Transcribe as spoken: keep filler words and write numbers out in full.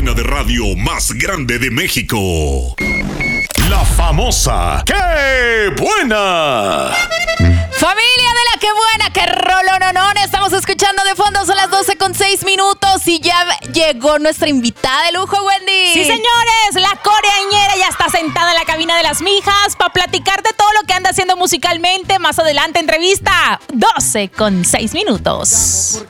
cadena de radio más grande de México. La famosa ¡Qué buena! Familia de la ¡Qué buena! ¡Qué rolononón! Estamos escuchando de fondo, son las doce con seis minutos y ya llegó nuestra invitada de lujo, Wendy. Sí, señores, la coreañera ya está sentada en la cabina de las mijas para platicar de todo lo que anda haciendo musicalmente. Más adelante, entrevista, doce con seis minutos.